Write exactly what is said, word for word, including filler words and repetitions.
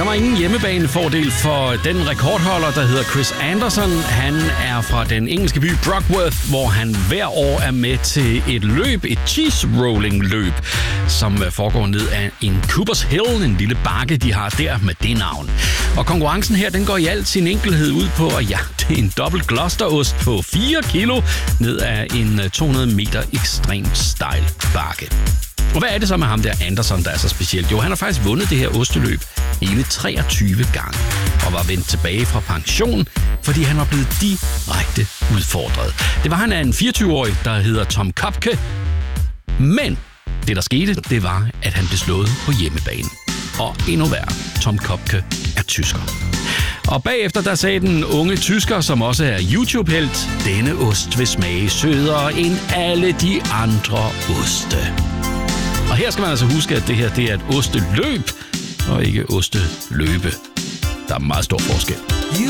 var ingen hjemmebanefordel for den rekordholder, der hedder Chris Anderson. Han er fra den engelske by Brockworth, hvor han hver år er med til et løb, et cheese rolling løb, som foregår ned af en Coopers Hill, en lille bakke, de har der med det navn. Og konkurrencen her, den går i al sin enkelhed ud på at jagte en dobbelt Gloucesterost på fire kilo ned af en to hundrede meter ekstremt stejl bakke. Og hvad er det så med ham der Anderson, der er så specielt? Jo, han har faktisk vundet det her osteløb hele treogtyve gange og var vendt tilbage fra pension, fordi han var blevet direkte udfordret. Det var han af en fireogtyve-årig, der hedder Tom Kopke. Men det, der skete, det var, at han blev slået på hjemmebane. Og endnu værre, Tom Kopke er tysker. Og bagefter der sagde den unge tysker, som også er YouTube-helt, denne ost vil smage sødere end alle de andre oste. Og her skal man altså huske, at det her det er et osteløb, og ikke osteløbe. Der er meget stor forskel.